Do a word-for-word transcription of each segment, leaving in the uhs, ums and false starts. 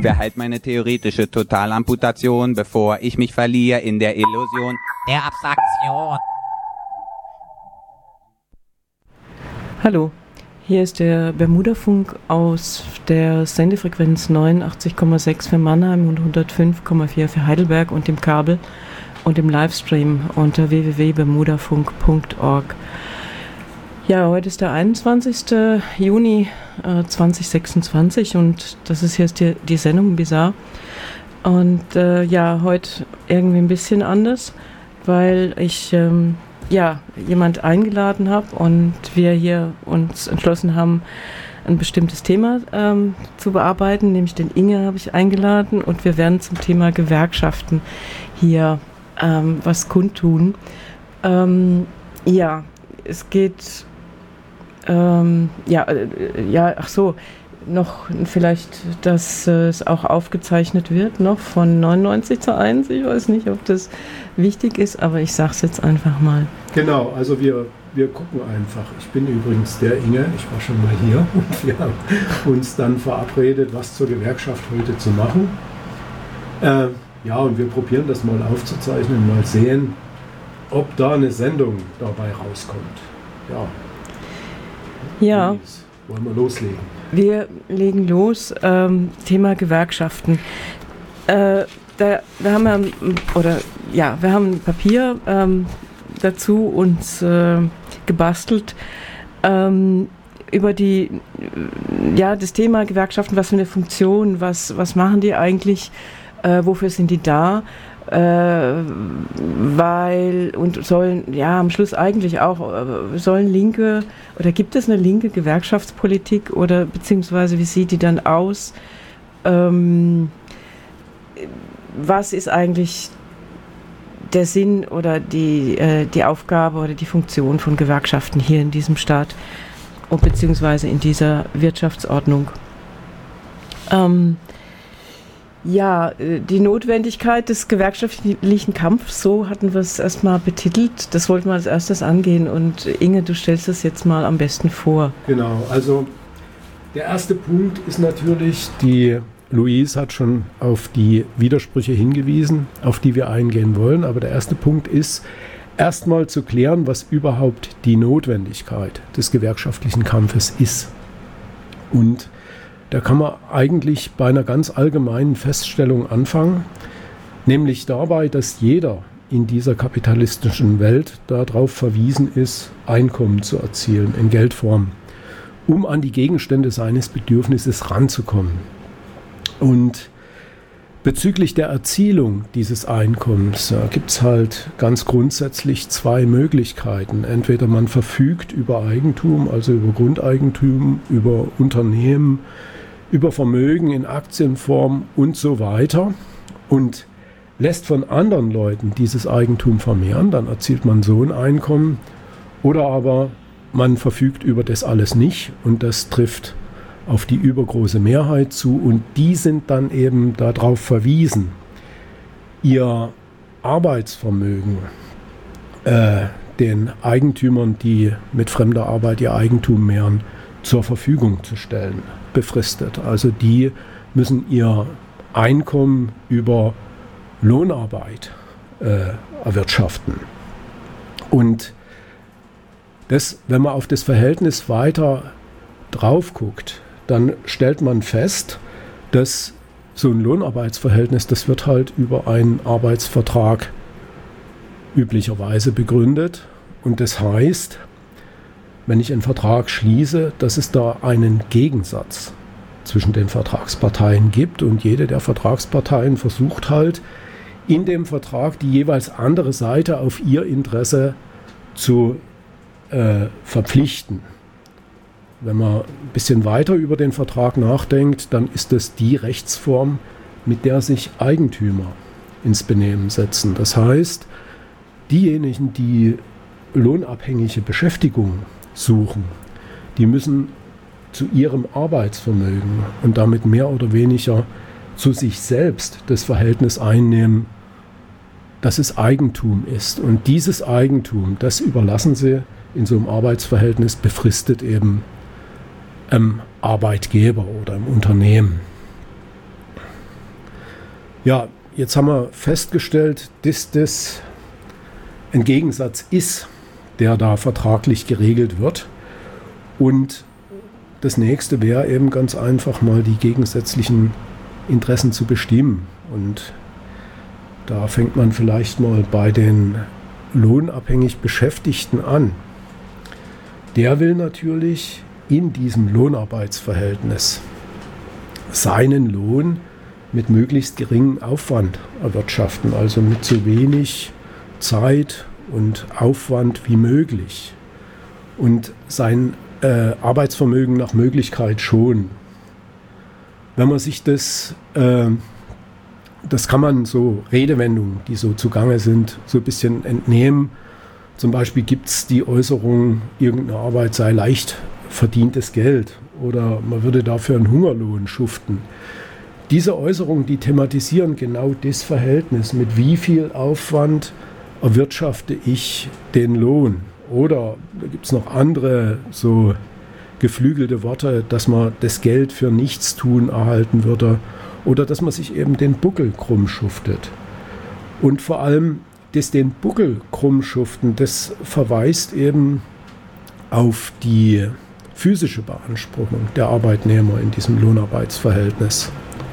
Behalt meine theoretische Totalamputation, bevor ich mich verliere in der Illusion der Abstraktion. Hallo, hier ist der Bermudafunk aus der Sendefrequenz neunundachtzig Komma sechs für Mannheim und hundertfünf Komma vier für Heidelberg und im Kabel und im Livestream unter w w w punkt bermudafunk punkt org. Ja, heute ist der einundzwanzigster Juni äh, zweitausendsechsundzwanzig und das ist jetzt die, die Sendung Bizarre. Und äh, ja, heute irgendwie ein bisschen anders, weil ich ähm, ja, jemand eingeladen habe und wir hier uns entschlossen haben, ein bestimmtes Thema ähm, zu bearbeiten, nämlich den Inge habe ich eingeladen und wir werden zum Thema Gewerkschaften hier ähm, was kundtun. Ähm, ja, es geht ähm, ja, äh, ja, ach so, noch vielleicht, dass äh, es auch aufgezeichnet wird, noch von neunundneunzig zu eins. Ich weiß nicht, ob das wichtig ist, aber ich sage es jetzt einfach mal. Genau, also wir, wir gucken einfach. Ich bin übrigens der Inge, ich war schon mal hier und wir haben uns dann verabredet, was zur Gewerkschaft heute zu machen. Äh, ja, und wir probieren das mal aufzuzeichnen, mal sehen, ob da eine Sendung dabei rauskommt. Ja. Ja. Wollen wir loslegen? Wir legen los, ähm, Thema Gewerkschaften. Äh, da, wir haben ja, oder ja, wir haben ein Papier ähm, dazu uns äh, gebastelt ähm, über die, ja, das Thema Gewerkschaften, was für eine Funktion, was, was machen die eigentlich, äh, wofür sind die da? Äh, weil und sollen ja am Schluss eigentlich auch äh, sollen linke oder gibt es eine linke Gewerkschaftspolitik oder beziehungsweise wie sieht die dann aus? Ähm, was ist eigentlich der Sinn oder die, äh, die Aufgabe oder die Funktion von Gewerkschaften hier in diesem Staat und beziehungsweise in dieser Wirtschaftsordnung? Ähm, Ja, die Notwendigkeit des gewerkschaftlichen Kampfs, so hatten wir es erstmal betitelt. Das wollten wir als erstes angehen. Und Inge, du stellst es jetzt mal am besten vor. Genau, also der erste Punkt ist natürlich, die Louise hat schon auf die Widersprüche hingewiesen, auf die wir eingehen wollen. Aber der erste Punkt ist, erstmal zu klären, was überhaupt die Notwendigkeit des gewerkschaftlichen Kampfes ist. Und da kann man eigentlich bei einer ganz allgemeinen Feststellung anfangen, nämlich dabei, dass jeder in dieser kapitalistischen Welt darauf verwiesen ist, Einkommen zu erzielen in Geldform, um an die Gegenstände seines Bedürfnisses ranzukommen. Und bezüglich der Erzielung dieses Einkommens ja, gibt es halt ganz grundsätzlich zwei Möglichkeiten. Entweder man verfügt über Eigentum, also über Grundeigentum, über Unternehmen, über Vermögen in Aktienform und so weiter und lässt von anderen Leuten dieses Eigentum vermehren, dann erzielt man so ein Einkommen. Oder aber man verfügt über das alles nicht und das trifft auf die übergroße Mehrheit zu und die sind dann eben darauf verwiesen, ihr Arbeitsvermögen äh, den Eigentümern, die mit fremder Arbeit ihr Eigentum mehren, zur Verfügung zu stellen, befristet. Also die müssen ihr Einkommen über Lohnarbeit äh, erwirtschaften. Und das, wenn man auf das Verhältnis weiter drauf guckt, dann stellt man fest, dass so ein Lohnarbeitsverhältnis, das wird halt über einen Arbeitsvertrag üblicherweise begründet. Und das heißt, wenn ich einen Vertrag schließe, dass es da einen Gegensatz zwischen den Vertragsparteien gibt und jede der Vertragsparteien versucht halt, in dem Vertrag die jeweils andere Seite auf ihr Interesse zu äh, verpflichten. Wenn man ein bisschen weiter über den Vertrag nachdenkt, dann ist das die Rechtsform, mit der sich Eigentümer ins Benehmen setzen. Das heißt, diejenigen, die lohnabhängige Beschäftigung suchen, die müssen zu ihrem Arbeitsvermögen und damit mehr oder weniger zu sich selbst das Verhältnis einnehmen, dass es Eigentum ist. Und dieses Eigentum, das überlassen sie in so einem Arbeitsverhältnis befristet eben im Arbeitgeber oder im Unternehmen. Ja, jetzt haben wir festgestellt, dass das ein Gegensatz ist, der da vertraglich geregelt wird. Und das nächste wäre eben ganz einfach mal die gegensätzlichen Interessen zu bestimmen. Und da fängt man vielleicht mal bei den lohnabhängig Beschäftigten an. Der will natürlich in diesem Lohnarbeitsverhältnis seinen Lohn mit möglichst geringem Aufwand erwirtschaften, also mit so wenig Zeit und Aufwand wie möglich und sein äh, Arbeitsvermögen nach Möglichkeit schonen. Wenn man sich das, äh, das kann man so Redewendungen, die so zugange sind, so ein bisschen entnehmen. Zum Beispiel gibt es die Äußerung, irgendeine Arbeit sei leicht verdientes Geld oder man würde dafür einen Hungerlohn schuften. Diese Äußerungen, die thematisieren genau das Verhältnis, mit wie viel Aufwand erwirtschafte ich den Lohn. Oder da gibt es noch andere so geflügelte Worte, dass man das Geld für Nichtstun erhalten würde oder dass man sich eben den Buckel krumm schuftet. Und vor allem das den Buckel krumm schuften, das verweist eben auf die physische Beanspruchung der Arbeitnehmer in diesem Lohnarbeitsverhältnis.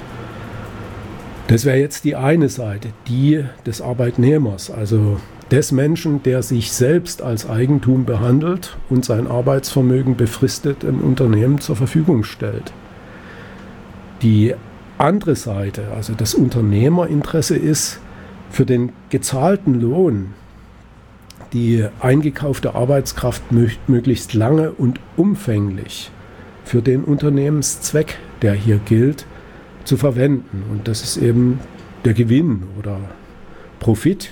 Das wäre jetzt die eine Seite, die des Arbeitnehmers, also des Menschen, der sich selbst als Eigentum behandelt und sein Arbeitsvermögen befristet im Unternehmen zur Verfügung stellt. Die andere Seite, also das Unternehmerinteresse ist, für den gezahlten Lohn die eingekaufte Arbeitskraft möglichst lange und umfänglich für den Unternehmenszweck, der hier gilt, zu verwenden. Und das ist eben der Gewinn oder Profit.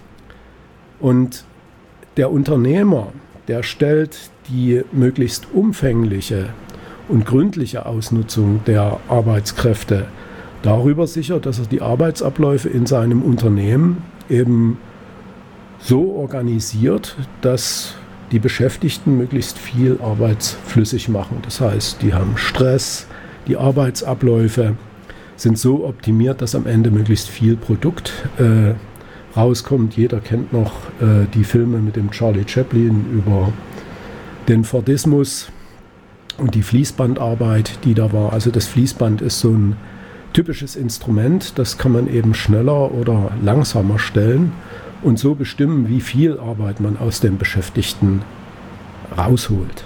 Und der Unternehmer, der stellt die möglichst umfängliche und gründliche Ausnutzung der Arbeitskräfte darüber sicher, dass er die Arbeitsabläufe in seinem Unternehmen eben so organisiert, dass die Beschäftigten möglichst viel arbeitsflüssig machen. Das heißt, die haben Stress, die Arbeitsabläufe sind so optimiert, dass am Ende möglichst viel Produkt äh, rauskommt. Jeder kennt noch äh, die Filme mit dem Charlie Chaplin über den Fordismus und die Fließbandarbeit, die da war. Also das Fließband ist so ein typisches Instrument, das kann man eben schneller oder langsamer stellen und so bestimmen, wie viel Arbeit man aus den Beschäftigten rausholt.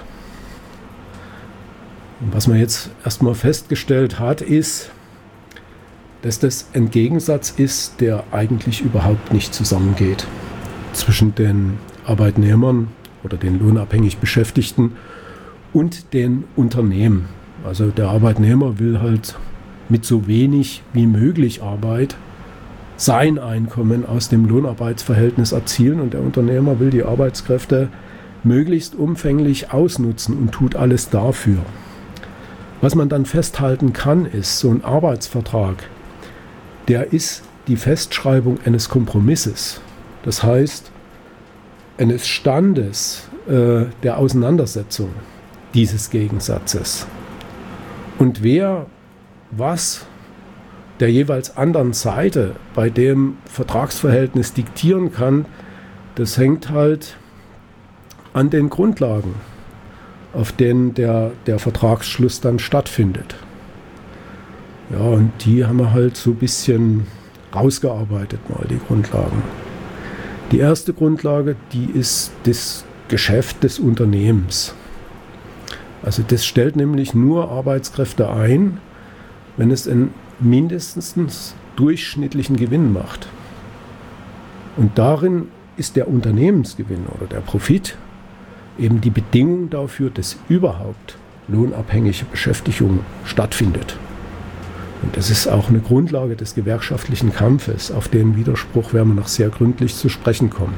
Und was man jetzt erstmal festgestellt hat, ist, dass das ein Gegensatz ist, der eigentlich überhaupt nicht zusammengeht zwischen den Arbeitnehmern oder den lohnabhängig Beschäftigten und den Unternehmen. Also der Arbeitnehmer will halt mit so wenig wie möglich Arbeit sein Einkommen aus dem Lohnarbeitsverhältnis erzielen und der Unternehmer will die Arbeitskräfte möglichst umfänglich ausnutzen und tut alles dafür. Was man dann festhalten kann, ist, so ein Arbeitsvertrag, der ist die Festschreibung eines Kompromisses. Das heißt, eines Standes äh, der Auseinandersetzung dieses Gegensatzes. Und wer was der jeweils anderen Seite bei dem Vertragsverhältnis diktieren kann, das hängt halt an den Grundlagen, auf denen der, der Vertragsschluss dann stattfindet. Ja, und die haben wir halt so ein bisschen rausgearbeitet, mal die Grundlagen. Die erste Grundlage, die ist das Geschäft des Unternehmens. Also das stellt nämlich nur Arbeitskräfte ein, wenn es einen mindestens durchschnittlichen Gewinn macht. Und darin ist der Unternehmensgewinn oder der Profit eben die Bedingung dafür, dass überhaupt lohnabhängige Beschäftigung stattfindet. Und das ist auch eine Grundlage des gewerkschaftlichen Kampfes. Auf den Widerspruch werden wir noch sehr gründlich zu sprechen kommen.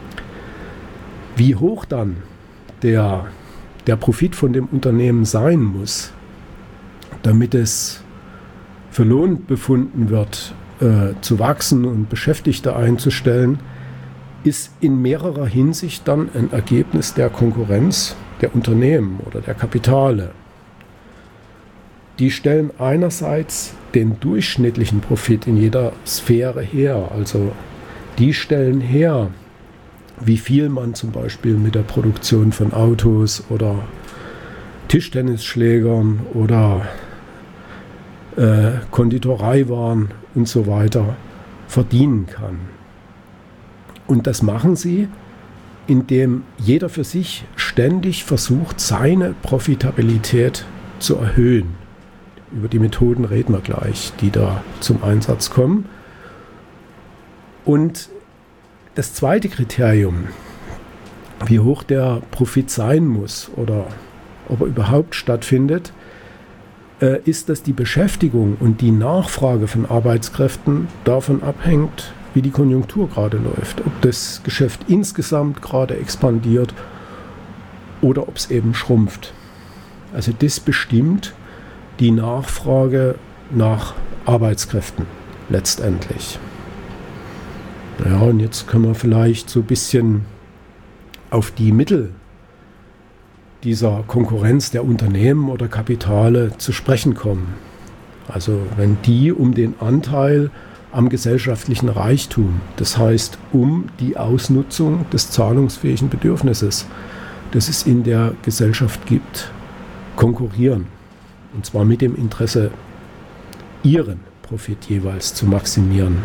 Wie hoch dann der, der Profit von dem Unternehmen sein muss, damit es für Lohn befunden wird, äh, zu wachsen und Beschäftigte einzustellen, ist in mehrerer Hinsicht dann ein Ergebnis der Konkurrenz der Unternehmen oder der Kapitale. die stellen einerseits den durchschnittlichen Profit in jeder Sphäre her. Also die stellen her, wie viel man zum Beispiel mit der Produktion von Autos oder Tischtennisschlägern oder äh, Konditoreiwaren und so weiter verdienen kann. Und das machen sie, indem jeder für sich ständig versucht, seine Profitabilität zu erhöhen. Über die Methoden reden wir gleich, die da zum Einsatz kommen. Und das zweite Kriterium, wie hoch der Profit sein muss oder ob er überhaupt stattfindet, äh, ist, dass die Beschäftigung und die Nachfrage von Arbeitskräften davon abhängt, wie die Konjunktur gerade läuft. Ob das Geschäft insgesamt gerade expandiert oder ob es eben schrumpft. Also das bestimmt die Nachfrage nach Arbeitskräften letztendlich. Ja, und jetzt können wir vielleicht so ein bisschen auf die Mittel dieser Konkurrenz der Unternehmen oder Kapitale zu sprechen kommen. Also wenn die um den Anteil am gesellschaftlichen Reichtum, das heißt um die Ausnutzung des zahlungsfähigen Bedürfnisses, das es in der Gesellschaft gibt, konkurrieren. Und zwar mit dem Interesse, ihren Profit jeweils zu maximieren.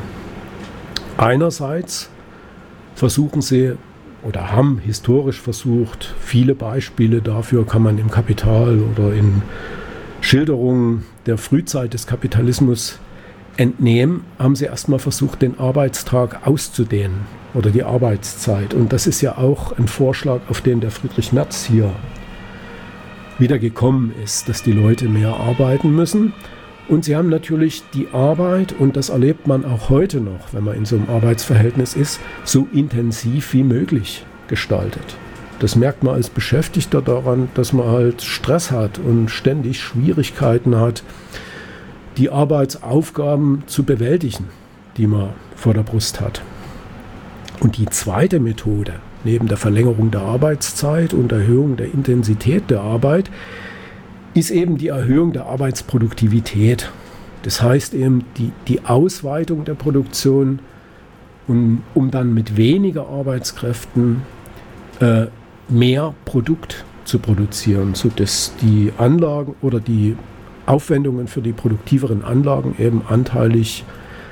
Einerseits versuchen sie oder haben historisch versucht, viele Beispiele dafür kann man im Kapital oder in Schilderungen der Frühzeit des Kapitalismus entnehmen, haben sie erstmal versucht, den Arbeitstag auszudehnen oder die Arbeitszeit. Und das ist ja auch ein Vorschlag, auf den der Friedrich Merz hier wieder gekommen ist, dass die Leute mehr arbeiten müssen. Und sie haben natürlich die Arbeit, und das erlebt man auch heute noch, wenn man in so einem Arbeitsverhältnis ist, so intensiv wie möglich gestaltet. Das merkt man als Beschäftigter daran, dass man halt Stress hat und ständig Schwierigkeiten hat, die Arbeitsaufgaben zu bewältigen, die man vor der Brust hat. Und die zweite Methode, neben der Verlängerung der Arbeitszeit und Erhöhung der Intensität der Arbeit, ist eben die Erhöhung der Arbeitsproduktivität. Das heißt eben die, die Ausweitung der Produktion, um, um dann mit weniger Arbeitskräften äh, mehr Produkt zu produzieren, sodass die Anlagen oder die Aufwendungen für die produktiveren Anlagen eben anteilig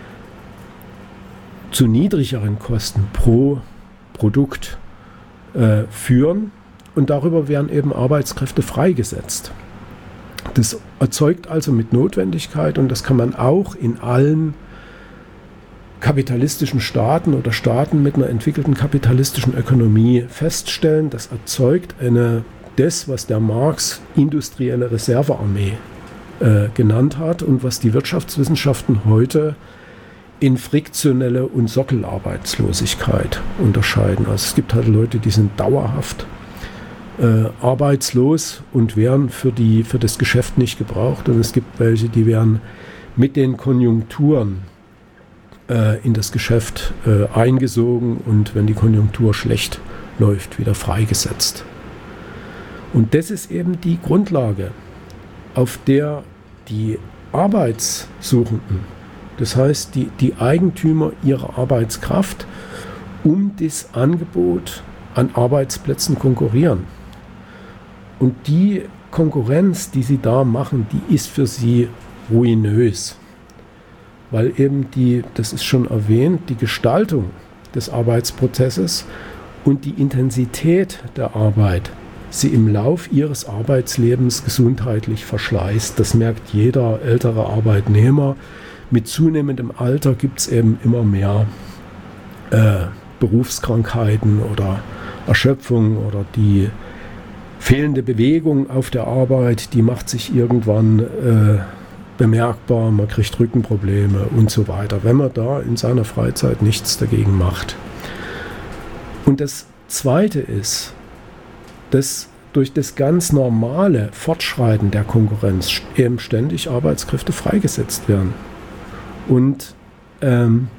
zu niedrigeren Kosten pro Produkt äh, führen, und darüber werden eben Arbeitskräfte freigesetzt. Das erzeugt also mit Notwendigkeit, und das kann man auch in allen kapitalistischen Staaten oder Staaten mit einer entwickelten kapitalistischen Ökonomie feststellen, das erzeugt eine, das, was der Marx industrielle Reservearmee äh, genannt hat und was die Wirtschaftswissenschaften heute in friktionelle und Sockelarbeitslosigkeit unterscheiden. Also es gibt halt Leute, die sind dauerhaft äh, arbeitslos und werden für, die, für das Geschäft nicht gebraucht, und es gibt welche, die werden mit den Konjunkturen äh, in das Geschäft äh, eingesogen und wenn die Konjunktur schlecht läuft, wieder freigesetzt. Und das ist eben die Grundlage, auf der die Arbeitssuchenden, das heißt die, die Eigentümer ihrer Arbeitskraft, um das Angebot an Arbeitsplätzen konkurrieren. Und die Konkurrenz, die sie da machen, die ist für sie ruinös. Weil eben die, das ist schon erwähnt, die Gestaltung des Arbeitsprozesses und die Intensität der Arbeit sie im Lauf ihres Arbeitslebens gesundheitlich verschleißt. Das merkt jeder ältere Arbeitnehmer. Mit zunehmendem Alter gibt es eben immer mehr äh, Berufskrankheiten oder Erschöpfung, oder die fehlende Bewegung auf der Arbeit, die macht sich irgendwann äh, bemerkbar, man kriegt Rückenprobleme und so weiter, wenn man da in seiner Freizeit nichts dagegen macht. Und das Zweite ist, dass durch das ganz normale Fortschreiten der Konkurrenz eben ständig Arbeitskräfte freigesetzt werden. Und ähm,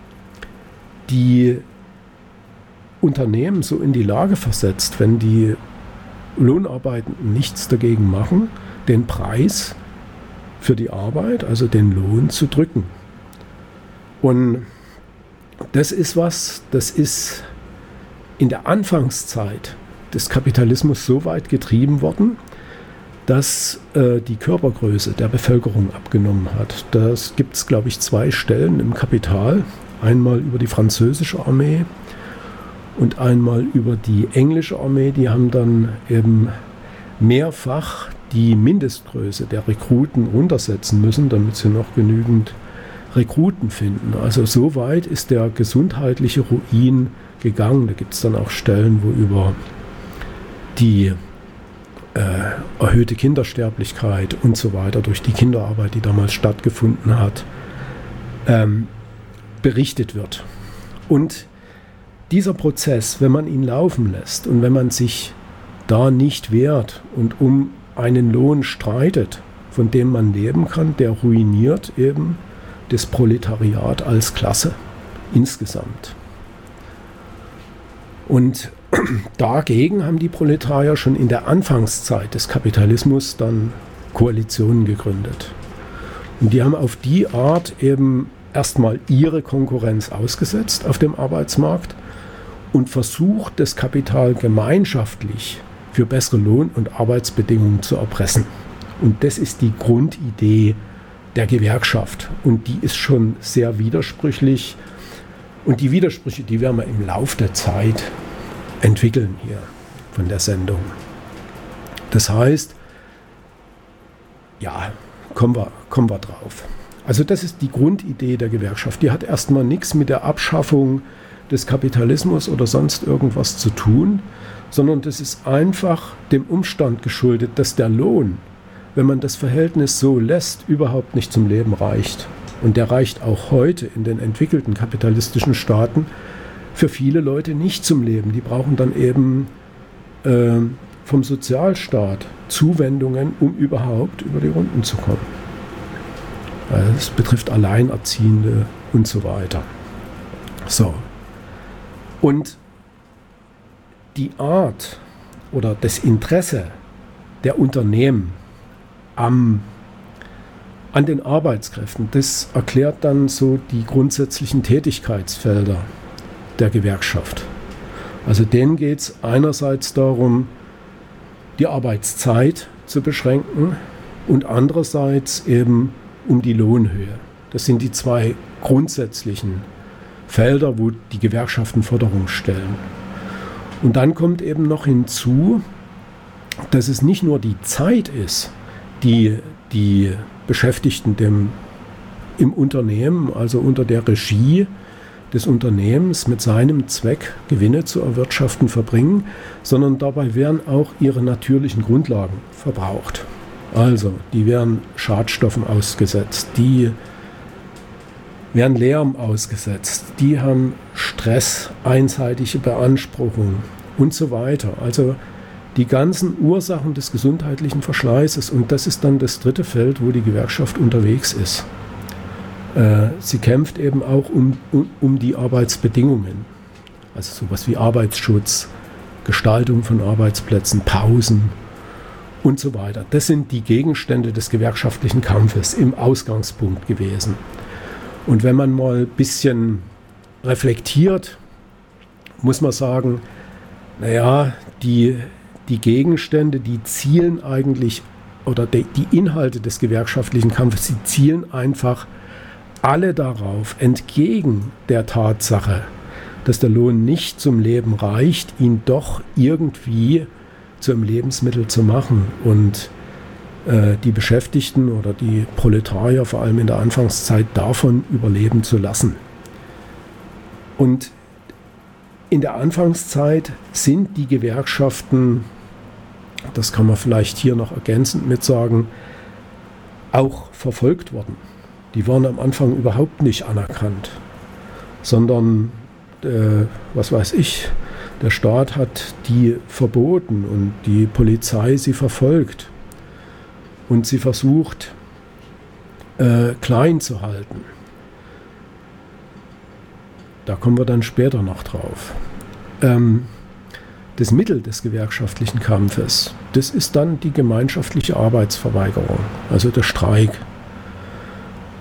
die Unternehmen so in die Lage versetzt, wenn die Lohnarbeitenden nichts dagegen machen, den Preis für die Arbeit, also den Lohn, zu drücken. Und das ist was, das ist in der Anfangszeit des Kapitalismus so weit getrieben worden, dass äh, die Körpergröße der Bevölkerung abgenommen hat. Das gibt es, glaube ich, zwei Stellen im Kapital. Einmal über die französische Armee und einmal über die englische Armee. Die haben dann eben mehrfach die Mindestgröße der Rekruten runtersetzen müssen, damit sie noch genügend Rekruten finden. Also so weit ist der gesundheitliche Ruin gegangen. Da gibt es dann auch Stellen, wo über die äh, erhöhte Kindersterblichkeit und so weiter durch die Kinderarbeit, die damals stattgefunden hat, ähm, berichtet wird. Und dieser Prozess, wenn man ihn laufen lässt und wenn man sich da nicht wehrt und um einen Lohn streitet, von dem man leben kann, der ruiniert eben das Proletariat als Klasse insgesamt. Und dagegen haben die Proletarier schon in der Anfangszeit des Kapitalismus dann Koalitionen gegründet. Und die haben auf die Art eben erstmal ihre Konkurrenz ausgesetzt auf dem Arbeitsmarkt und versucht, das Kapital gemeinschaftlich für bessere Lohn- und Arbeitsbedingungen zu erpressen. Und das ist die Grundidee der Gewerkschaft. Und die ist schon sehr widersprüchlich. Und die Widersprüche, die werden wir im Laufe der Zeit entwickeln hier von der Sendung. Das heißt, ja, kommen wir, kommen wir drauf. Also das ist die Grundidee der Gewerkschaft. Die hat erstmal nichts mit der Abschaffung des Kapitalismus oder sonst irgendwas zu tun, sondern das ist einfach dem Umstand geschuldet, dass der Lohn, wenn man das Verhältnis so lässt, überhaupt nicht zum Leben reicht. Und der reicht auch heute in den entwickelten kapitalistischen Staaten für viele Leute nicht zum Leben. Die brauchen dann eben äh, vom Sozialstaat Zuwendungen, um überhaupt über die Runden zu kommen. Also das betrifft Alleinerziehende und so weiter. So. Und die Art oder das Interesse der Unternehmen am, an den Arbeitskräften, das erklärt dann so die grundsätzlichen Tätigkeitsfelder der Gewerkschaft. Also denen geht es einerseits darum, die Arbeitszeit zu beschränken und andererseits eben um die Lohnhöhe. Das sind die zwei grundsätzlichen Felder, wo die Gewerkschaften Forderungen stellen. Und dann kommt eben noch hinzu, dass es nicht nur die Zeit ist, die die Beschäftigten dem, im Unternehmen, also unter der Regie des Unternehmens mit seinem Zweck, Gewinne zu erwirtschaften, verbringen, sondern dabei werden auch ihre natürlichen Grundlagen verbraucht. Also, die werden Schadstoffen ausgesetzt, die werden Lärm ausgesetzt, die haben Stress, einseitige Beanspruchung und so weiter. Also die ganzen Ursachen des gesundheitlichen Verschleißes, und das ist dann das dritte Feld, wo die Gewerkschaft unterwegs ist. Äh, sie kämpft eben auch um, um, um die Arbeitsbedingungen, also sowas wie Arbeitsschutz, Gestaltung von Arbeitsplätzen, Pausen und so weiter. Das sind die Gegenstände des gewerkschaftlichen Kampfes im Ausgangspunkt gewesen. Und wenn man mal ein bisschen reflektiert, muss man sagen, naja, die, die Gegenstände, die zielen eigentlich, oder die, die Inhalte des gewerkschaftlichen Kampfes, die zielen einfach alle darauf, entgegen der Tatsache, dass der Lohn nicht zum Leben reicht, ihn doch irgendwie zum Lebensmittel zu machen und äh, die Beschäftigten oder die Proletarier vor allem in der Anfangszeit davon überleben zu lassen. Und in der Anfangszeit sind die Gewerkschaften, das kann man vielleicht hier noch ergänzend mit sagen, auch verfolgt worden. Die waren am Anfang überhaupt nicht anerkannt, sondern, äh, was weiß ich, der Staat hat die verboten und die Polizei sie verfolgt und sie versucht, äh, klein zu halten. Da kommen wir dann später noch drauf. Ähm, das Mittel des gewerkschaftlichen Kampfes, das ist dann die gemeinschaftliche Arbeitsverweigerung, also der Streik.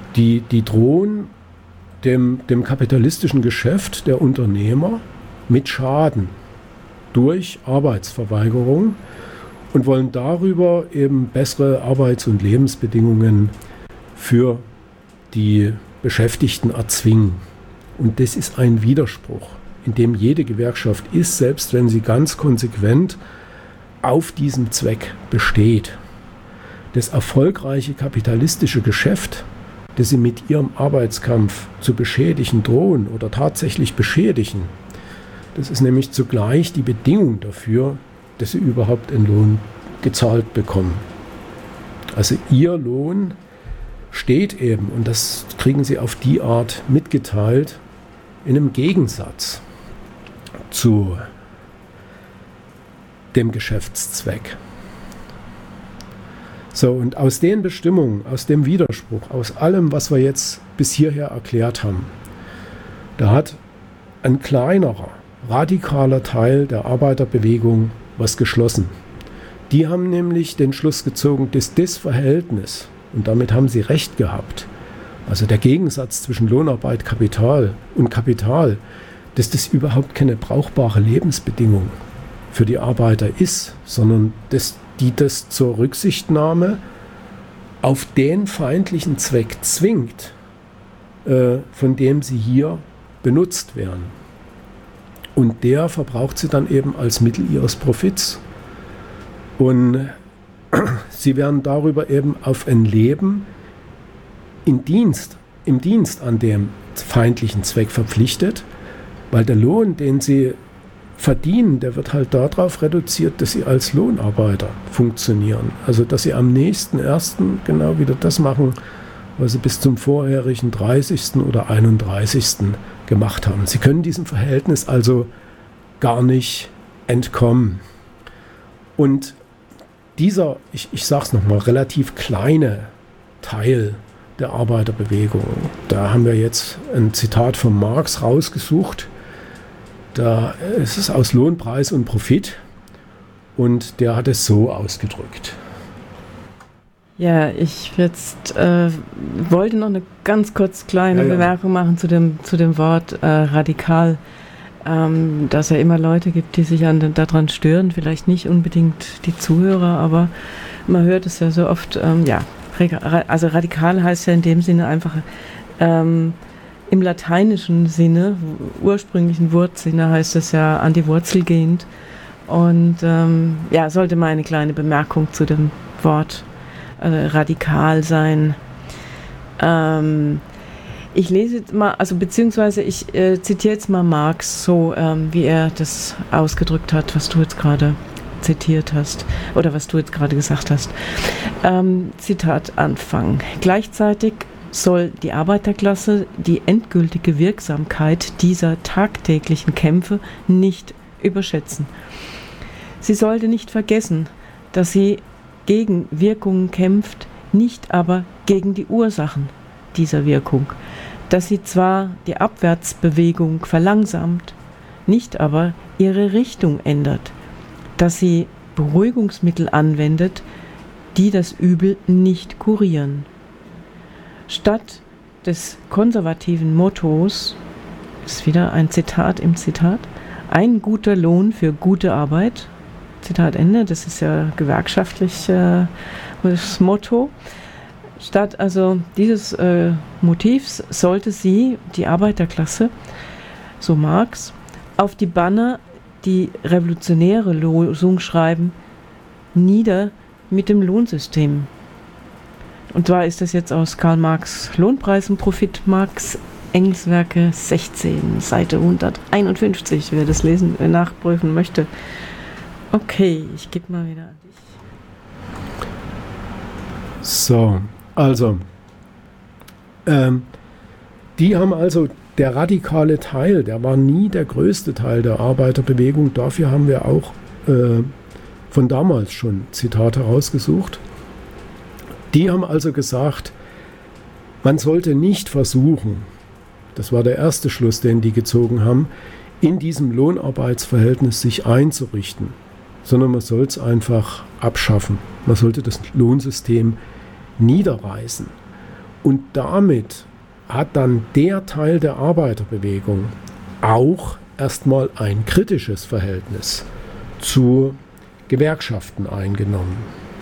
die, die drohen dem, dem kapitalistischen Geschäft der Unternehmer mit Schaden durch Arbeitsverweigerung und wollen darüber eben bessere Arbeits- und Lebensbedingungen für die Beschäftigten erzwingen. Und das ist ein Widerspruch, in dem jede Gewerkschaft ist, selbst wenn sie ganz konsequent auf diesem Zweck besteht. Das erfolgreiche kapitalistische Geschäft, das sie mit ihrem Arbeitskampf zu beschädigen drohen oder tatsächlich beschädigen, das ist nämlich zugleich die Bedingung dafür, dass sie überhaupt einen Lohn gezahlt bekommen. Also ihr Lohn steht eben, und das kriegen sie auf die Art mitgeteilt, in einem Gegensatz zu dem Geschäftszweck. So, und aus den Bestimmungen, aus dem Widerspruch, aus allem, was wir jetzt bis hierher erklärt haben, da hat ein kleinerer, radikaler Teil der Arbeiterbewegung was geschlossen. Die haben nämlich den Schluss gezogen, dass das Verhältnis, und damit haben sie recht gehabt, also der Gegensatz zwischen Lohnarbeit, Kapital und Kapital, dass das überhaupt keine brauchbare Lebensbedingung für die Arbeiter ist, sondern dass die das zur Rücksichtnahme auf den feindlichen Zweck zwingt, äh, von dem sie hier benutzt werden. Und der verbraucht sie dann eben als Mittel ihres Profits. Und sie werden darüber eben auf ein Leben in Dienst, im Dienst an dem feindlichen Zweck verpflichtet, weil der Lohn, den sie verdienen, der wird halt darauf reduziert, dass sie als Lohnarbeiter funktionieren. Also dass sie am nächsten ersten genau wieder das machen, was sie bis zum vorherigen dreißigsten oder einunddreißigsten gemacht haben. Sie können diesem Verhältnis also gar nicht entkommen. Und dieser, ich, ich sage es nochmal, relativ kleine Teil der Arbeiterbewegung, da haben wir jetzt ein Zitat von Marx rausgesucht. Da ist es aus Lohn, Preis und Profit, und der hat es so ausgedrückt. Ja, ich jetzt äh, wollte noch eine ganz kurz kleine ja, ja. Bemerkung machen zu dem, zu dem Wort äh, radikal, ähm, dass es ja immer Leute gibt, die sich an, daran stören, vielleicht nicht unbedingt die Zuhörer, aber man hört es ja so oft, ähm, ja, also radikal heißt ja in dem Sinne einfach ähm, im lateinischen Sinne, ursprünglichen Wortsinne heißt es ja an die Wurzel gehend. Und ähm, ja, sollte mal eine kleine Bemerkung zu dem Wort äh, radikal sein. Ähm, ich lese mal, also beziehungsweise ich äh, zitiere jetzt mal Marx so, ähm, wie er das ausgedrückt hat, was du jetzt gerade zitiert hast oder was du jetzt gerade gesagt hast. Ähm, Zitat Anfang. Gleichzeitig soll die Arbeiterklasse die endgültige Wirksamkeit dieser tagtäglichen Kämpfe nicht überschätzen. Sie sollte nicht vergessen, dass sie gegen Wirkungen kämpft, nicht aber gegen die Ursachen dieser Wirkung, dass sie zwar die Abwärtsbewegung verlangsamt, nicht aber ihre Richtung ändert, dass sie Beruhigungsmittel anwendet, die das Übel nicht kurieren. Statt des konservativen Mottos, ist wieder ein Zitat im Zitat, ein guter Lohn für gute Arbeit, Zitat Ende, das ist ja gewerkschaftlich äh, das Motto. Statt also dieses äh, Motivs sollte sie, die Arbeiterklasse, so Marx, auf die Banner die revolutionäre Losung schreiben, nieder mit dem Lohnsystem. Und zwar ist das jetzt aus Karl Marx Lohnpreis und Profit, Marx Engelswerke sechzehn, Seite hunderteinundfünfzig, wer das lesen, äh, nachprüfen möchte. Okay, ich gebe mal wieder an dich. So, also, ähm, die haben also, der radikale Teil, der war nie der größte Teil der Arbeiterbewegung, dafür haben wir auch äh, von damals schon Zitate rausgesucht. Die haben also gesagt, man sollte nicht versuchen, das war der erste Schluss, den die gezogen haben, in diesem Lohnarbeitsverhältnis sich einzurichten, sondern man soll es einfach abschaffen. Man sollte das Lohnsystem niederreißen. Und damit hat dann der Teil der Arbeiterbewegung auch erstmal ein kritisches Verhältnis zu Gewerkschaften eingenommen.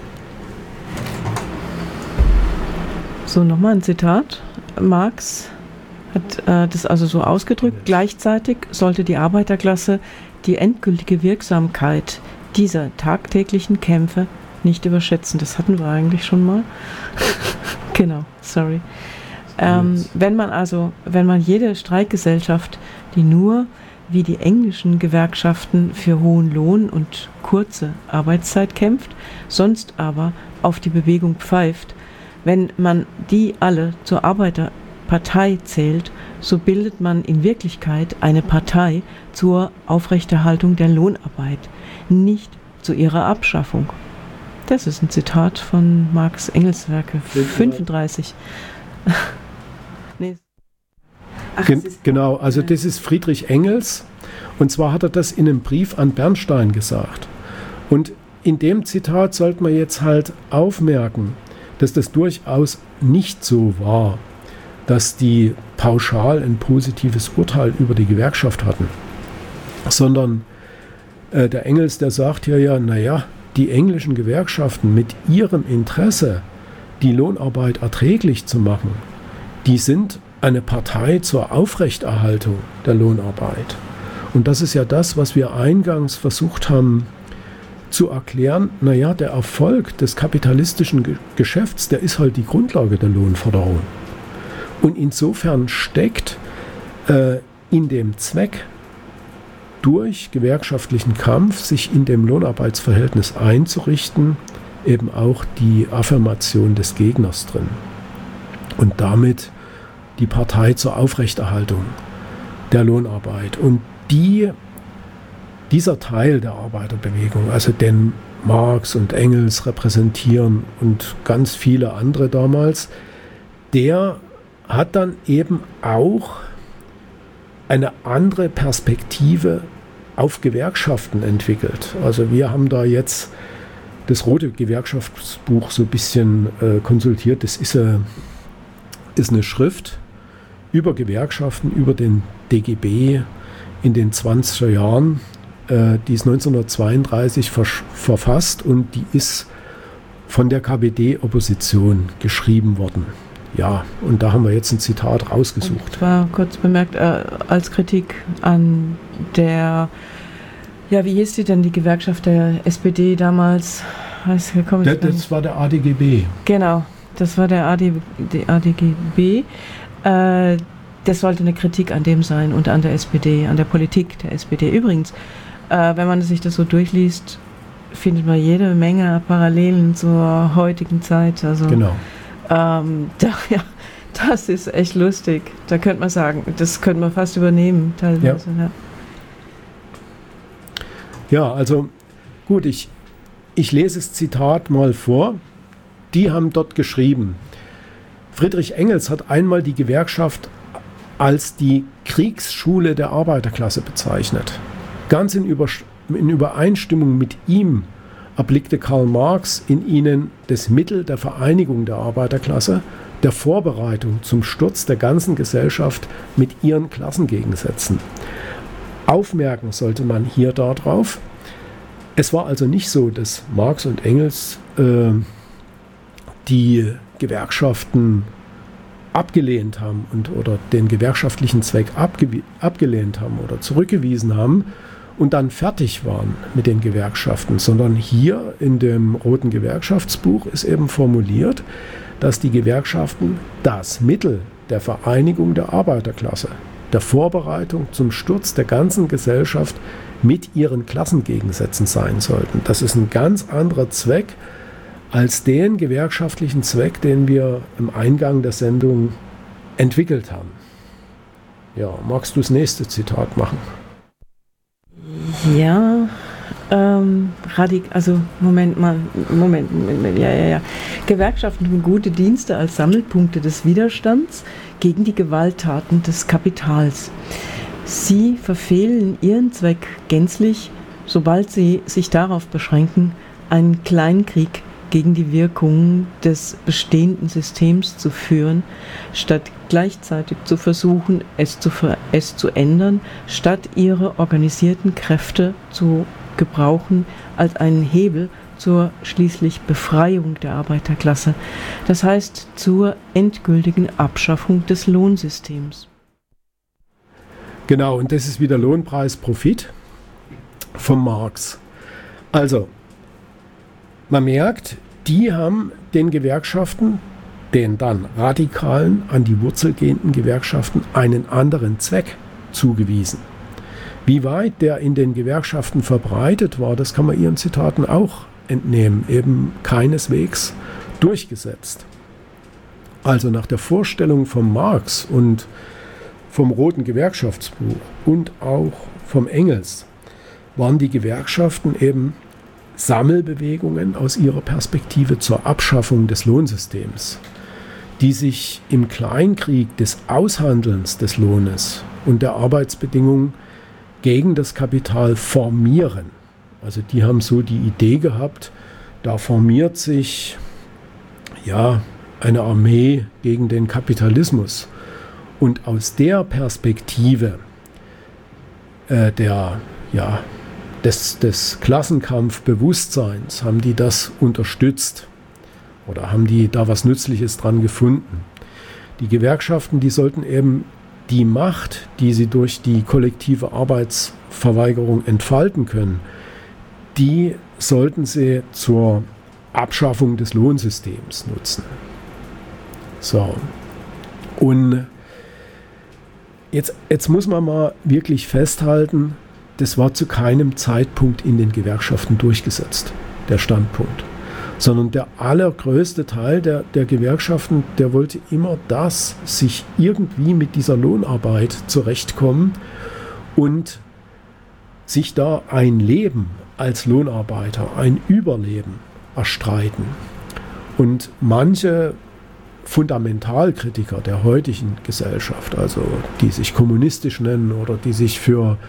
So, nochmal ein Zitat. Marx hat äh, das also so ausgedrückt: Gleichzeitig sollte die Arbeiterklasse die endgültige Wirksamkeit dieser tagtäglichen Kämpfe nicht überschätzen. Das hatten wir eigentlich schon mal. Genau, sorry. Ähm, wenn man also, wenn man jede Streikgesellschaft, die nur wie die englischen Gewerkschaften für hohen Lohn und kurze Arbeitszeit kämpft, sonst aber auf die Bewegung pfeift, wenn man die alle zur Arbeiterpartei zählt, so bildet man in Wirklichkeit eine Partei zur Aufrechterhaltung der Lohnarbeit, nicht zu ihrer Abschaffung. Das ist ein Zitat von Marx Engels Werke fünfunddreißig. Nee. Ach, Gen- genau, also das ist Friedrich Engels, und zwar hat er das in einem Brief an Bernstein gesagt. Und in dem Zitat sollte man jetzt halt aufmerken, dass das durchaus nicht so war, dass die pauschal ein positives Urteil über die Gewerkschaft hatten, sondern äh, der Engels, der sagt hier ja, naja, die englischen Gewerkschaften mit ihrem Interesse, die Lohnarbeit erträglich zu machen, die sind eine Partei zur Aufrechterhaltung der Lohnarbeit. Und das ist ja das, was wir eingangs versucht haben zu erklären. Naja, der Erfolg des kapitalistischen Ge- Geschäfts, der ist halt die Grundlage der Lohnforderung. Und insofern steckt äh, in dem Zweck, durch gewerkschaftlichen Kampf sich in dem Lohnarbeitsverhältnis einzurichten, eben auch die Affirmation des Gegners drin. Und damit die Partei zur Aufrechterhaltung der Lohnarbeit. Und die, dieser Teil der Arbeiterbewegung, also den Marx und Engels repräsentieren und ganz viele andere damals, der hat dann eben auch eine andere Perspektive auf Gewerkschaften entwickelt. Also wir haben da jetzt das Rote Gewerkschaftsbuch so ein bisschen äh, konsultiert. Das ist, äh, ist eine Schrift über Gewerkschaften, über den D G B in den zwanziger Jahren. Äh, die ist neunzehnhundertzweiunddreißig versch- verfasst und die ist von der K P D-Opposition geschrieben worden. Ja, und da haben wir jetzt ein Zitat rausgesucht. Und war kurz bemerkt, äh, als Kritik an der, ja, wie hieß die denn, die Gewerkschaft der S P D damals? Weiß, komm ich das, das war der A D G B. Genau, das war der A D, der A D G B. Äh, das sollte eine Kritik an dem sein und an der S P D, an der Politik der S P D. Übrigens, äh, wenn man sich das so durchliest, findet man jede Menge Parallelen zur heutigen Zeit. Also, Genau. Ähm, da, ja, das ist echt lustig. Da könnte man sagen, das könnte man fast übernehmen, teilweise. Ja, ja. ja also gut, ich, ich lese das Zitat mal vor. Die haben dort geschrieben: Friedrich Engels hat einmal die Gewerkschaft als die Kriegsschule der Arbeiterklasse bezeichnet. Ganz in, Über, in Übereinstimmung mit ihm erblickte Karl Marx in ihnen das Mittel der Vereinigung der Arbeiterklasse, der Vorbereitung zum Sturz der ganzen Gesellschaft mit ihren Klassengegensätzen. Aufmerken sollte man hier darauf, es war also nicht so, dass Marx und Engels äh, die Gewerkschaften abgelehnt haben und, oder den gewerkschaftlichen Zweck abge- abgelehnt haben oder zurückgewiesen haben und dann fertig waren mit den Gewerkschaften, sondern hier in dem Roten Gewerkschaftsbuch ist eben formuliert, dass die Gewerkschaften das Mittel der Vereinigung der Arbeiterklasse, der Vorbereitung zum Sturz der ganzen Gesellschaft mit ihren Klassengegensätzen sein sollten. Das ist ein ganz anderer Zweck als den gewerkschaftlichen Zweck, den wir im Eingang der Sendung entwickelt haben. Ja, magst du das nächste Zitat machen? ja ähm, radik also Moment mal, Moment, Moment, ja, ja, ja. Gewerkschaften tun gute Dienste als Sammelpunkte des Widerstands gegen die Gewalttaten des Kapitals. Sie verfehlen ihren Zweck gänzlich, sobald sie sich darauf beschränken, einen Kleinkrieg gegen die Wirkungen des bestehenden Systems zu führen, statt gleichzeitig zu versuchen, es zu, ver- es zu ändern, statt ihre organisierten Kräfte zu gebrauchen als einen Hebel zur schließlich Befreiung der Arbeiterklasse, das heißt zur endgültigen Abschaffung des Lohnsystems. Genau, und das ist wieder Lohnpreis Profit von Marx. Also, man merkt, die haben den Gewerkschaften, den dann radikalen, an die Wurzel gehenden Gewerkschaften, einen anderen Zweck zugewiesen. Wie weit der in den Gewerkschaften verbreitet war, das kann man ihren Zitaten auch entnehmen, eben keineswegs durchgesetzt. Also nach der Vorstellung von Marx und vom Roten Gewerkschaftsbuch und auch vom Engels waren die Gewerkschaften eben Sammelbewegungen aus ihrer Perspektive zur Abschaffung des Lohnsystems, die sich im Kleinkrieg des Aushandelns des Lohnes und der Arbeitsbedingungen gegen das Kapital formieren. Also die haben so die Idee gehabt, da formiert sich ja eine Armee gegen den Kapitalismus. Und aus der Perspektive äh, der, ja, des, des Klassenkampfbewusstseins haben die das unterstützt oder haben die da was Nützliches dran gefunden. Die Gewerkschaften, die sollten eben die Macht, die sie durch die kollektive Arbeitsverweigerung entfalten können, die sollten sie zur Abschaffung des Lohnsystems nutzen. So. Und jetzt, jetzt muss man mal wirklich festhalten, das war zu keinem Zeitpunkt in den Gewerkschaften durchgesetzt, der Standpunkt. Sondern der allergrößte Teil der, der Gewerkschaften, der wollte immer das, sich irgendwie mit dieser Lohnarbeit zurechtkommen und sich da ein Leben als Lohnarbeiter, ein Überleben erstreiten. Und manche Fundamentalkritiker der heutigen Gesellschaft, also die sich kommunistisch nennen oder die sich für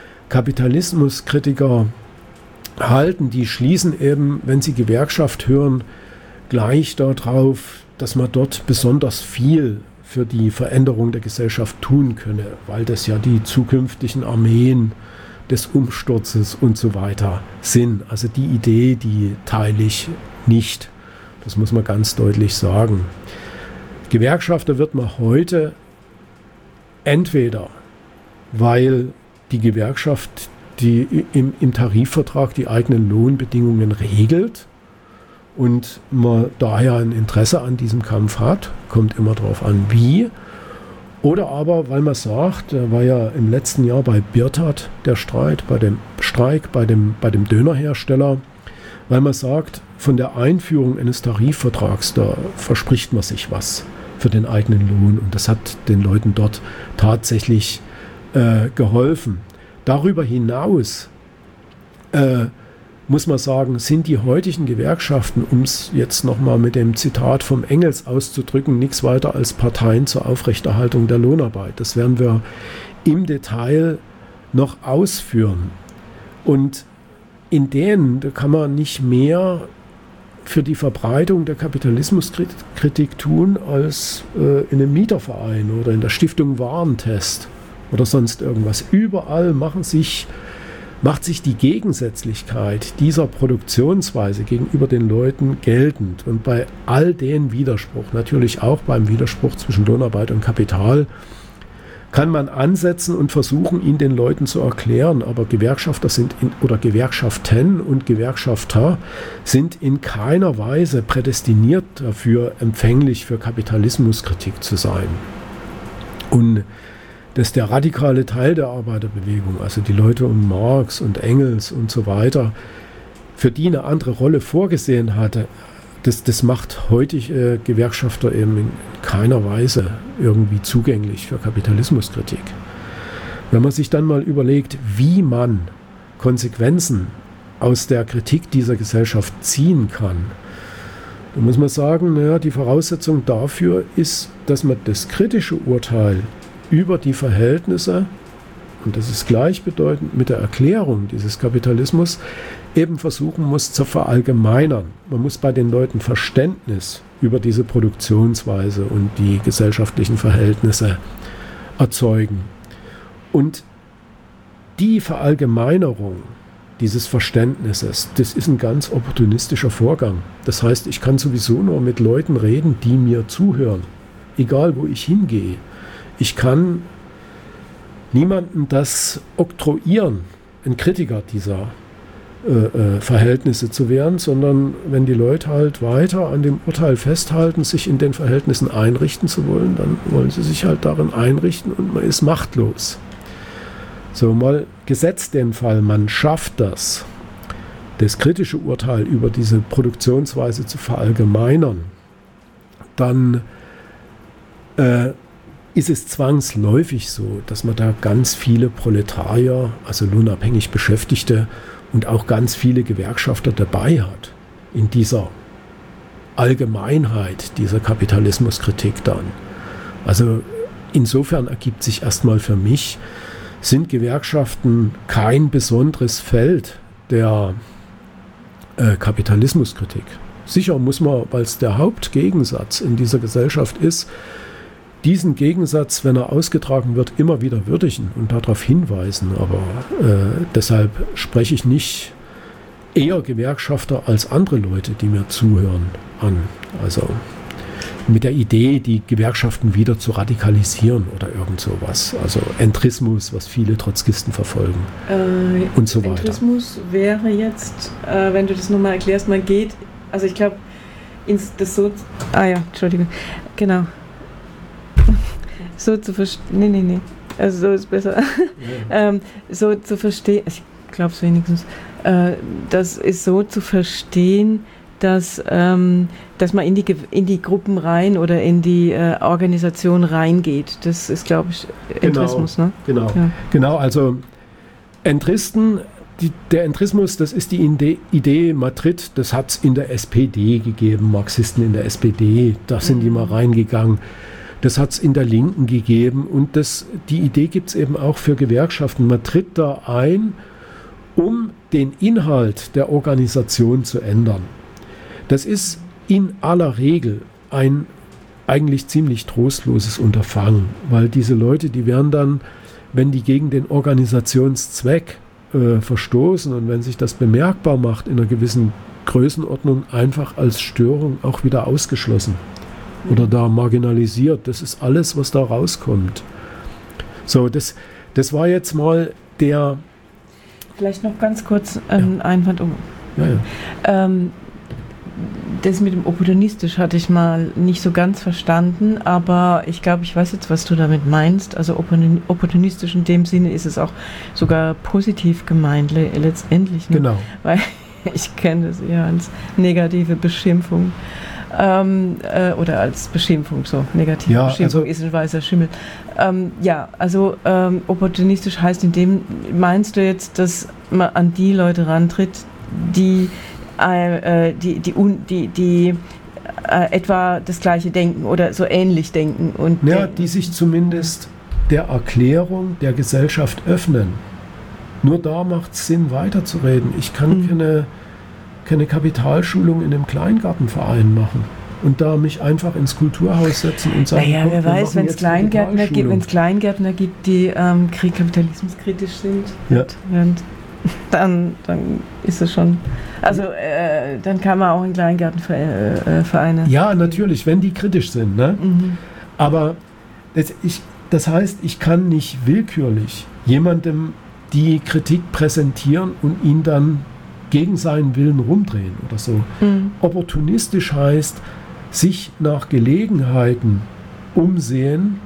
Kapitalismuskritiker halten, die schließen eben, wenn sie Gewerkschaft hören, gleich darauf, dass man dort besonders viel für die Veränderung der Gesellschaft tun könne, weil das ja die zukünftigen Armeen des Umsturzes und so weiter sind. Also die Idee, die teile ich nicht. Das muss man ganz deutlich sagen. Gewerkschafter wird man heute entweder, weil die Gewerkschaft die im, im Tarifvertrag die eigenen Lohnbedingungen regelt und man daher ein Interesse an diesem Kampf hat, kommt immer darauf an, wie. Oder aber, weil man sagt, da war ja im letzten Jahr bei Birtat der Streit, bei dem Streik, bei dem, bei dem Dönerhersteller, weil man sagt, von der Einführung eines Tarifvertrags, da verspricht man sich was für den eigenen Lohn und das hat den Leuten dort tatsächlich äh, geholfen. Darüber hinaus äh, muss man sagen, sind die heutigen Gewerkschaften, um es jetzt nochmal mit dem Zitat vom Engels auszudrücken, nichts weiter als Parteien zur Aufrechterhaltung der Lohnarbeit. Das werden wir im Detail noch ausführen. Und in denen, da kann man nicht mehr für die Verbreitung der Kapitalismuskritik tun als äh, in einem Mieterverein oder in der Stiftung Warentest oder sonst irgendwas. Überall machen sich, macht sich die Gegensätzlichkeit dieser Produktionsweise gegenüber den Leuten geltend. Und bei all den Widerspruch, natürlich auch beim Widerspruch zwischen Lohnarbeit und Kapital, kann man ansetzen und versuchen, ihn den Leuten zu erklären. Aber Gewerkschafter sind in, oder Gewerkschaften und Gewerkschafter sind in keiner Weise prädestiniert dafür, empfänglich für Kapitalismuskritik zu sein. Und dass der radikale Teil der Arbeiterbewegung, also die Leute um Marx und Engels und so weiter, für die eine andere Rolle vorgesehen hatte, das, das macht heutige Gewerkschafter eben in keiner Weise irgendwie zugänglich für Kapitalismuskritik. Wenn man sich dann mal überlegt, wie man Konsequenzen aus der Kritik dieser Gesellschaft ziehen kann, dann muss man sagen, naja, die Voraussetzung dafür ist, dass man das kritische Urteil über die Verhältnisse und das ist gleichbedeutend mit der Erklärung dieses Kapitalismus, eben versuchen muss zu verallgemeinern. Man muss bei den Leuten Verständnis über diese Produktionsweise und die gesellschaftlichen Verhältnisse erzeugen. Und die Verallgemeinerung dieses Verständnisses, das ist ein ganz opportunistischer Vorgang. Das heißt, ich kann sowieso nur mit Leuten reden, die mir zuhören, egal wo ich hingehe. Ich kann niemandem das oktroyieren, ein Kritiker dieser äh, äh, Verhältnisse zu werden, sondern wenn die Leute halt weiter an dem Urteil festhalten, sich in den Verhältnissen einrichten zu wollen, dann wollen sie sich halt darin einrichten und man ist machtlos. So, mal gesetzt den Fall, man schafft das, das kritische Urteil über diese Produktionsweise zu verallgemeinern, dann äh, ist es zwangsläufig so, dass man da ganz viele Proletarier, also lohnabhängig Beschäftigte und auch ganz viele Gewerkschafter dabei hat in dieser Allgemeinheit dieser Kapitalismuskritik dann. Also insofern ergibt sich erstmal für mich, sind Gewerkschaften kein besonderes Feld der äh, Kapitalismuskritik. Sicher muss man, weil es der Hauptgegensatz in dieser Gesellschaft ist, diesen Gegensatz, wenn er ausgetragen wird, immer wieder würdigen und darauf hinweisen. Aber äh, deshalb spreche ich nicht eher Gewerkschafter als andere Leute, die mir zuhören, an. Also mit der Idee, die Gewerkschaften wieder zu radikalisieren oder irgend sowas. Also Entrismus, was viele Trotzkisten verfolgen äh, und so weiter. Entrismus wäre jetzt, äh, wenn du das nochmal erklärst, man geht, also ich glaube, ins das so, ah ja, Entschuldigung, genau. So zu verstehen, nee, nee, nee, also so ist besser. Ja. ähm, so zu verstehen, ich glaube es wenigstens, äh, das ist so zu verstehen, dass, ähm, dass man in die, in die Gruppen rein oder in die äh, Organisation reingeht. Das ist, glaube ich, Entrismus. Genau, ne? genau. Ja. Genau, also Entristen, die, der Entrismus, das ist die Idee, Idee Madrid, das hat es in der S P D gegeben, Marxisten in der S P D, da sind mhm. die mal reingegangen. Das hat es in der Linken gegeben und das, die Idee gibt es eben auch für Gewerkschaften. Man tritt da ein, um den Inhalt der Organisation zu ändern. Das ist in aller Regel ein eigentlich ziemlich trostloses Unterfangen, weil diese Leute, die werden dann, wenn die gegen den Organisationszweck äh, verstoßen und wenn sich das bemerkbar macht in einer gewissen Größenordnung, einfach als Störung auch wieder ausgeschlossen oder da marginalisiert. Das ist alles, was da rauskommt. So, das, das war jetzt mal der... Vielleicht noch ganz kurz ein ja. Einwand um. Ja, ja. Ähm, das mit dem opportunistisch hatte ich mal nicht so ganz verstanden, aber ich glaube, ich weiß jetzt, was du damit meinst. Also opportunistisch in dem Sinne ist es auch sogar positiv gemeint le- letztendlich. Ne? Genau. Weil ich kenne das eher als negative Beschimpfung ähm, äh, oder als Beschimpfung, so negative ja, Beschimpfung also, ist ein weißer Schimmel. Ähm, ja, also ähm, opportunistisch heißt in dem, meinst du jetzt, dass man an die Leute rantritt, die Äh, die, die, die, die äh, etwa das Gleiche denken oder so ähnlich denken. Und ja, denken. die sich zumindest der Erklärung der Gesellschaft öffnen. Nur da macht es Sinn, weiterzureden. Ich kann mhm. keine, keine Kapitalschulung in einem Kleingartenverein machen und da mich einfach ins Kulturhaus setzen und sagen, naja, komm, wer weiß, wenn es Kleingärtner gibt, wenn es Kleingärtner gibt, die ähm, kapitalismuskritisch sind, ja. und, dann, dann ist es schon, also äh, dann kann man auch in Kleingärtenvereine. Ja, natürlich, wenn die kritisch sind. Ne? Mhm. Aber das, ich, das heißt, ich kann nicht willkürlich jemandem die Kritik präsentieren und ihn dann gegen seinen Willen rumdrehen oder so. Mhm. Opportunistisch heißt, sich nach Gelegenheiten umsehen,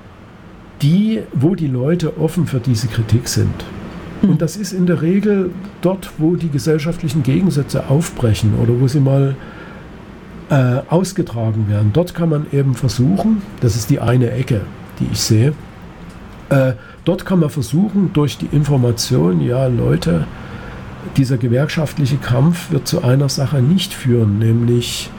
die, wo die Leute offen für diese Kritik sind. Und das ist in der Regel dort, wo die gesellschaftlichen Gegensätze aufbrechen oder wo sie mal äh, ausgetragen werden. Dort kann man eben versuchen, das ist die eine Ecke, die ich sehe, äh, dort kann man versuchen, durch die Information, ja Leute, dieser gewerkschaftliche Kampf wird zu einer Sache nicht führen, nämlich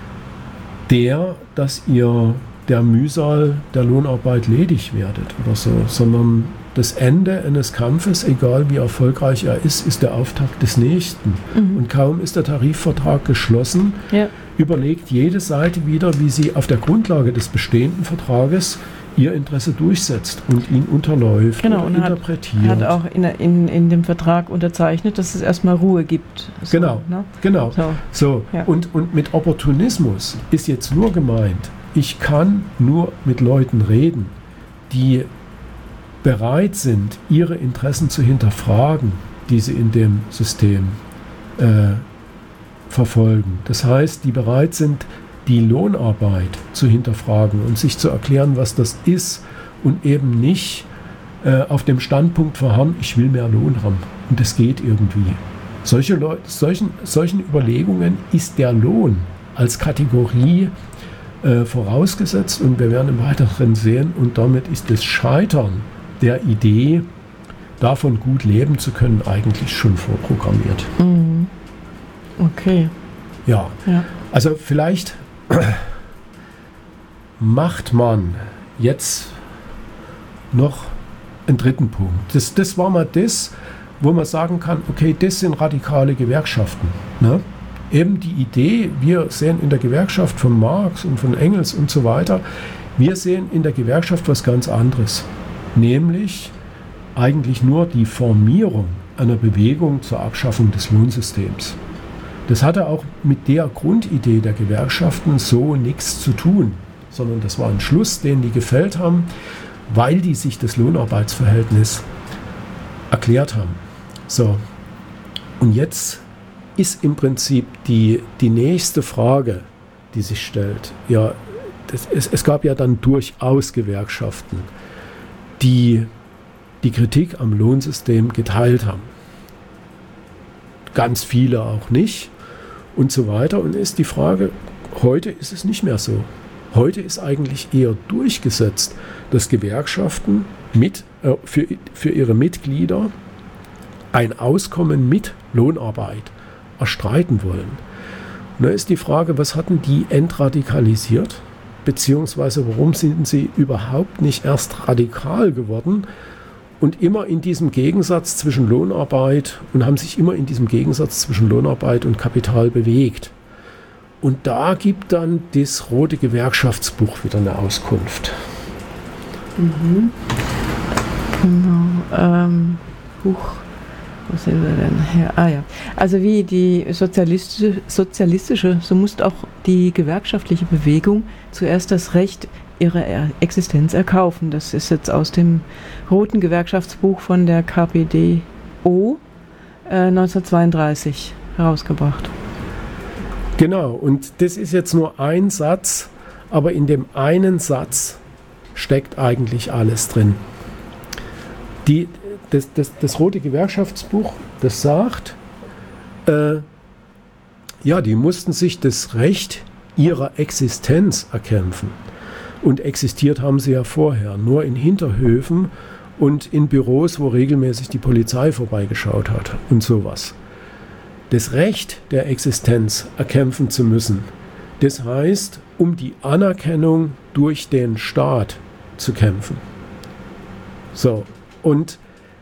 der, dass ihr der Mühsal der Lohnarbeit ledig werdet oder so, sondern das Ende eines Kampfes, egal wie erfolgreich er ist, ist der Auftakt des nächsten. Mhm. Und kaum ist der Tarifvertrag geschlossen, ja. überlegt jede Seite wieder, wie sie auf der Grundlage des bestehenden Vertrages ihr Interesse durchsetzt und ihn unterläuft genau, und und interpretiert. Hat, hat auch in, in, in dem Vertrag unterzeichnet, dass es erstmal Ruhe gibt. So, genau, ne? genau. So, so. Ja. Und, und mit Opportunismus ist jetzt nur gemeint, ich kann nur mit Leuten reden, die bereit sind, ihre Interessen zu hinterfragen, die sie in dem System äh, verfolgen. Das heißt, die bereit sind, die Lohnarbeit zu hinterfragen und sich zu erklären, was das ist und eben nicht äh, auf dem Standpunkt verharren, ich will mehr Lohn haben und es geht irgendwie. Solche Leute, solchen, solchen Überlegungen ist der Lohn als Kategorie äh, vorausgesetzt und wir werden im Weiteren sehen und damit ist das Scheitern der Idee, davon gut leben zu können, eigentlich schon vorprogrammiert. Mhm. Okay. Ja, ja. Also vielleicht macht man jetzt noch einen dritten Punkt. Das, das war mal das, wo man sagen kann, okay, das sind radikale Gewerkschaften. Ne? Eben die Idee, wir sehen in der Gewerkschaft von Marx und von Engels und so weiter, wir sehen in der Gewerkschaft was ganz anderes. Nämlich eigentlich nur die Formierung einer Bewegung zur Abschaffung des Lohnsystems. Das hatte auch mit der Grundidee der Gewerkschaften so nichts zu tun, sondern das war ein Schluss, den die gefällt haben, weil die sich das Lohnarbeitsverhältnis erklärt haben. So, und jetzt ist im Prinzip die, die nächste Frage, die sich stellt. Ja, das, es, es gab ja dann durchaus Gewerkschaften, die die Kritik am Lohnsystem geteilt haben. Ganz viele auch nicht und so weiter. Und ist die Frage, heute ist es nicht mehr so. Heute ist eigentlich eher durchgesetzt, dass Gewerkschaften mit, äh, für, für ihre Mitglieder ein Auskommen mit Lohnarbeit erstreiten wollen. Und da ist die Frage, was hatten die entradikalisiert? Beziehungsweise warum sind sie überhaupt nicht erst radikal geworden und immer in diesem Gegensatz zwischen Lohnarbeit und haben sich immer in diesem Gegensatz zwischen Lohnarbeit und Kapital bewegt. Und da gibt dann das Rote Gewerkschaftsbuch wieder eine Auskunft. Mhm. Genau. Ähm, Buch. Wo sind wir denn her? Ah ja. Also wie die sozialistische, sozialistische, so muss auch die gewerkschaftliche Bewegung zuerst das Recht ihrer Existenz erkaufen. Das ist jetzt aus dem Roten Gewerkschaftsbuch von der K P D O äh, neunzehnhundertzweiunddreißig herausgebracht. Genau, und das ist jetzt nur ein Satz, aber in dem einen Satz steckt eigentlich alles drin. Die Das, das, das Rote Gewerkschaftsbuch, das sagt, äh, ja, die mussten sich das Recht ihrer Existenz erkämpfen. Und existiert haben sie ja vorher, nur in Hinterhöfen und in Büros, wo regelmäßig die Polizei vorbeigeschaut hat und sowas. Das Recht der Existenz erkämpfen zu müssen, das heißt, um die Anerkennung durch den Staat zu kämpfen. So, und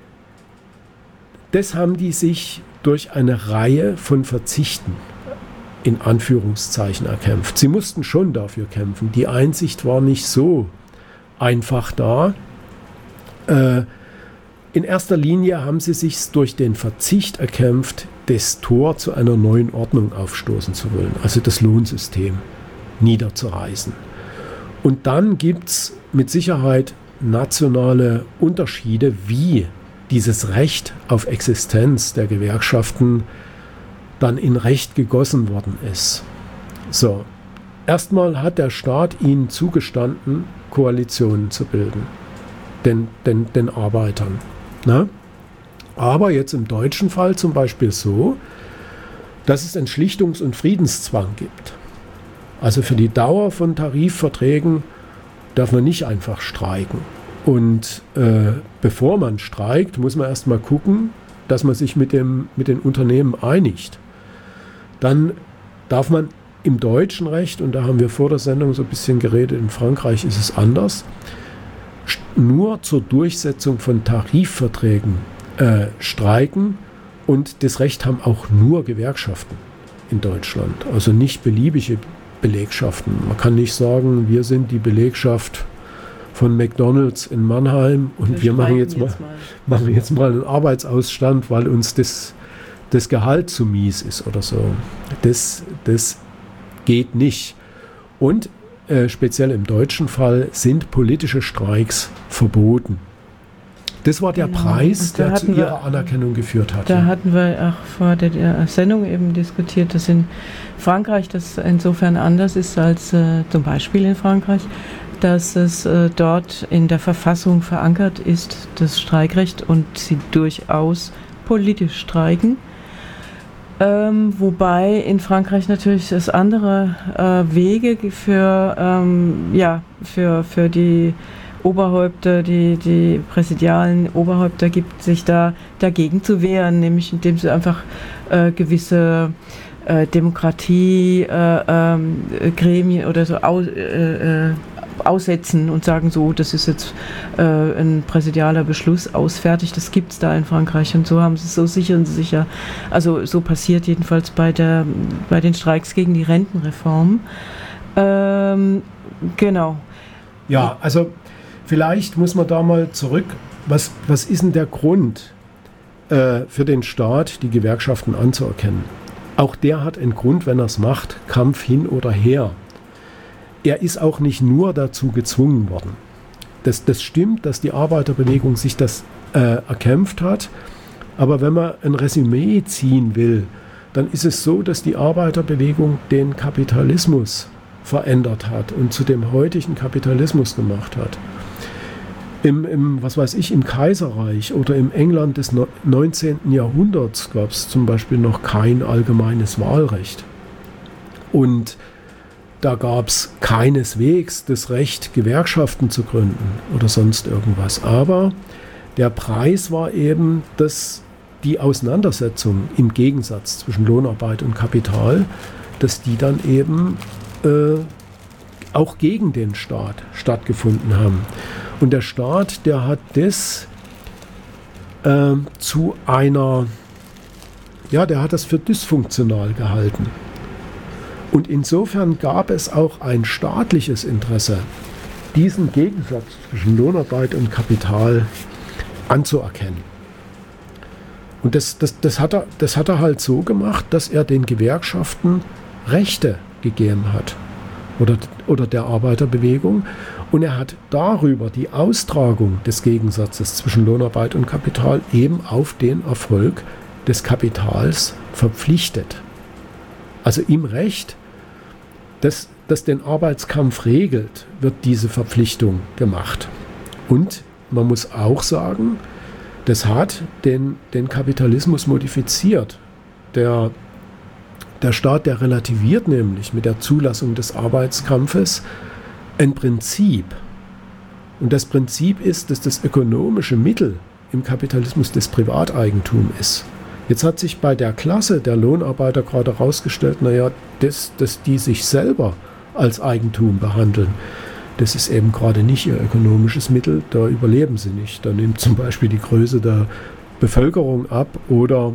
das haben die sich durch eine Reihe von Verzichten in Anführungszeichen erkämpft. Sie mussten schon dafür kämpfen. Die Einsicht war nicht so einfach da. Äh, in erster Linie haben sie sich durch den Verzicht erkämpft, das Tor zu einer neuen Ordnung aufstoßen zu wollen, also das Lohnsystem niederzureißen. Und dann gibt es mit Sicherheit nationale Unterschiede, wie dieses Recht auf Existenz der Gewerkschaften dann in Recht gegossen worden ist. So, erstmal hat der Staat ihnen zugestanden, Koalitionen zu bilden, den, den, den Arbeitern. Na? Aber jetzt im deutschen Fall zum Beispiel so, dass es einen Schlichtungs- und Friedenszwang gibt. Also für die Dauer von Tarifverträgen darf man nicht einfach streiken. Und äh, bevor man streikt, muss man erstmal gucken, dass man sich mit, dem, mit den Unternehmen einigt. Dann darf man im deutschen Recht, und da haben wir vor der Sendung so ein bisschen geredet, in Frankreich ist es anders, nur zur Durchsetzung von Tarifverträgen äh, streiken, und das Recht haben auch nur Gewerkschaften in Deutschland, also nicht beliebige Belegschaften. Man kann nicht sagen, wir sind die Belegschaft von McDonald's in Mannheim und wir, wir machen, jetzt mal, jetzt mal. machen jetzt mal einen Arbeitsausstand, weil uns das, das Gehalt zu mies ist oder so. Das, das geht nicht. Und äh, speziell im deutschen Fall sind politische Streiks verboten. Das war der genau. Preis, der zu ihrer wir, Anerkennung geführt hat. Da hatten wir auch vor der, der Sendung eben diskutiert, dass in Frankreich das insofern anders ist als äh, zum Beispiel in Frankreich, dass es äh, dort in der Verfassung verankert ist, das Streikrecht, und sie durchaus politisch streiken. Ähm, wobei in Frankreich natürlich es andere äh, Wege für, ähm, ja, für, für die Oberhäupter, die, die präsidialen Oberhäupter gibt, sich da dagegen zu wehren, nämlich indem sie einfach äh, gewisse äh, Demokratie, äh, ähm, Gremien oder so aus, äh, äh, aussetzen und sagen, so, das ist jetzt äh, ein präsidialer Beschluss ausfertigt, das gibt es da in Frankreich, und so haben sie, so sichern sie sich ja, also so passiert jedenfalls bei der, bei den Streiks gegen die Rentenreform. Ähm, genau. Ja, also vielleicht muss man da mal zurück, was, was ist denn der Grund äh, für den Staat, die Gewerkschaften anzuerkennen? Auch der hat einen Grund, wenn er es macht, Kampf hin oder her. Er ist auch nicht nur dazu gezwungen worden. Das, das stimmt, dass die Arbeiterbewegung sich das äh, erkämpft hat, aber wenn man ein Resümee ziehen will, dann ist es so, dass die Arbeiterbewegung den Kapitalismus verändert hat und zu dem heutigen Kapitalismus gemacht hat. Im, im, was weiß ich, im Kaiserreich oder im England des neunzehnten Jahrhunderts gab es zum Beispiel noch kein allgemeines Wahlrecht. Und da gab es keineswegs das Recht, Gewerkschaften zu gründen oder sonst irgendwas. Aber der Preis war eben, dass die Auseinandersetzung im Gegensatz zwischen Lohnarbeit und Kapital, dass die dann eben äh, auch gegen den Staat stattgefunden haben. Und der Staat, der hat das äh, zu einer, ja, der hat das für dysfunktional gehalten. Und insofern gab es auch ein staatliches Interesse, diesen Gegensatz zwischen Lohnarbeit und Kapital anzuerkennen. Und das, das, das, hat er, das hat er halt so gemacht, dass er den Gewerkschaften Rechte gegeben hat oder, oder der Arbeiterbewegung. Und er hat darüber die Austragung des Gegensatzes zwischen Lohnarbeit und Kapital eben auf den Erfolg des Kapitals verpflichtet. Also im Recht, das, das den Arbeitskampf regelt, wird diese Verpflichtung gemacht. Und man muss auch sagen, das hat den, den Kapitalismus modifiziert. Der, der Staat, der relativiert nämlich mit der Zulassung des Arbeitskampfes ein Prinzip. Und das Prinzip ist, dass das ökonomische Mittel im Kapitalismus das Privateigentum ist. Jetzt hat sich bei der Klasse der Lohnarbeiter gerade herausgestellt, naja, dass, dass die sich selber als Eigentum behandeln, das ist eben gerade nicht ihr ökonomisches Mittel, da überleben sie nicht. Da nimmt zum Beispiel die Größe der Bevölkerung ab oder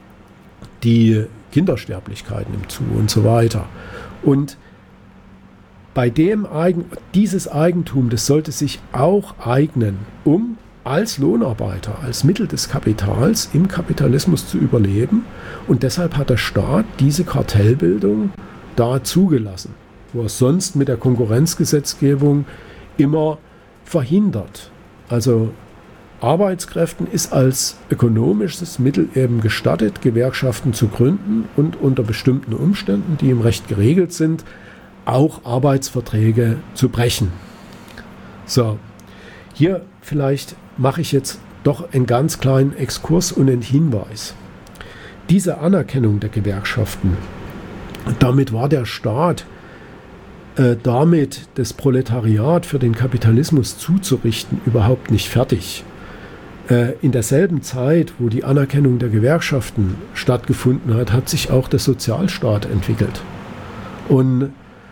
die Kindersterblichkeit nimmt zu und so weiter. Und bei dem Eigen, dieses Eigentum, das sollte sich auch eignen, um als Lohnarbeiter, als Mittel des Kapitals im Kapitalismus zu überleben. Und deshalb hat der Staat diese Kartellbildung da zugelassen, wo er sonst mit der Konkurrenzgesetzgebung immer verhindert. Also Arbeitskräften ist als ökonomisches Mittel eben gestattet, Gewerkschaften zu gründen und unter bestimmten Umständen, die im Recht geregelt sind, auch Arbeitsverträge zu brechen. So, hier vielleicht mache ich jetzt doch einen ganz kleinen Exkurs und einen Hinweis. Diese Anerkennung der Gewerkschaften, damit war der Staat äh, damit das Proletariat für den Kapitalismus zuzurichten überhaupt nicht fertig. Äh, in derselben Zeit, wo die Anerkennung der Gewerkschaften stattgefunden hat, hat sich auch der Sozialstaat entwickelt. Und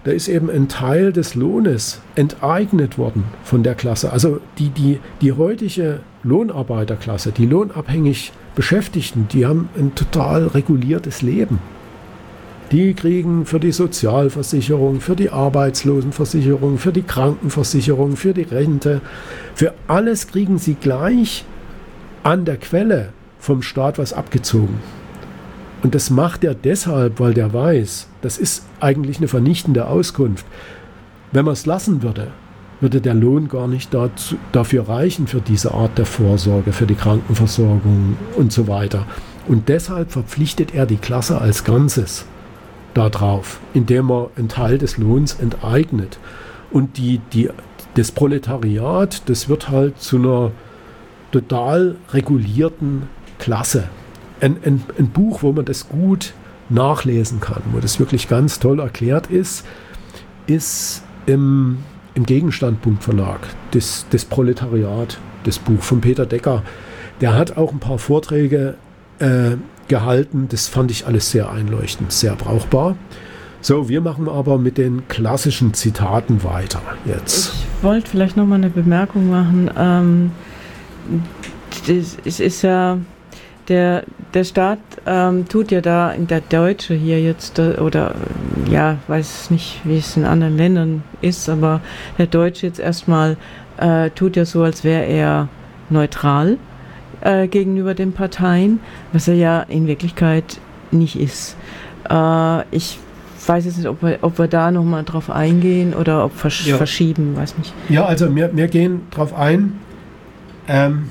da ist eben ein Teil des Lohnes enteignet worden von der Klasse. Also die, die, die heutige Lohnarbeiterklasse, die lohnabhängig Beschäftigten, die haben ein total reguliertes Leben. Die kriegen für die Sozialversicherung, für die Arbeitslosenversicherung, für die Krankenversicherung, für die Rente, für alles kriegen sie gleich an der Quelle vom Staat was abgezogen. Und das macht er deshalb, weil der weiß, das ist eigentlich eine vernichtende Auskunft. Wenn man es lassen würde, würde der Lohn gar nicht dazu, dafür reichen, für diese Art der Vorsorge, für die Krankenversorgung und so weiter. Und deshalb verpflichtet er die Klasse als Ganzes darauf, indem er einen Teil des Lohns enteignet. Und die, die, das Proletariat, das wird halt zu einer total regulierten Klasse. Ein, ein, ein Buch, wo man das gut nachlesen kann, wo das wirklich ganz toll erklärt ist, ist im, im Gegenstandpunkt Verlag, das, das Proletariat, das Buch von Peter Decker. Der hat auch ein paar Vorträge äh, gehalten, das fand ich alles sehr einleuchtend, sehr brauchbar. So, wir machen aber mit den klassischen Zitaten weiter jetzt. Ich wollte vielleicht noch mal eine Bemerkung machen. Ähm, das, es ist ja Der, der Staat ähm, tut ja da, in der Deutsche hier jetzt, äh, oder ja, weiß nicht, wie es in anderen Ländern ist, aber der Deutsche jetzt erstmal äh, tut ja so, als wäre er neutral äh, gegenüber den Parteien, was er ja in Wirklichkeit nicht ist. Äh, ich weiß jetzt nicht, ob wir, ob wir da nochmal drauf eingehen oder ob versch- ja. verschieben, weiß nicht. Ja, also wir, wir gehen drauf ein. Ähm,